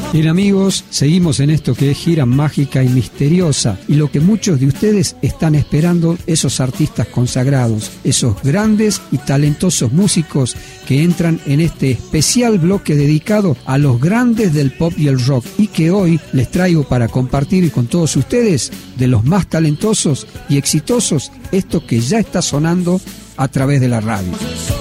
Bien amigos, seguimos en esto que es gira mágica y misteriosa, y lo que muchos de ustedes están esperando, esos artistas consagrados, esos grandes y talentosos músicos que entran en este especial bloque dedicado a los grandes del pop y el rock, y que hoy les traigo para compartir con todos ustedes de los más talentosos y exitosos, esto que ya está sonando a través de la radio.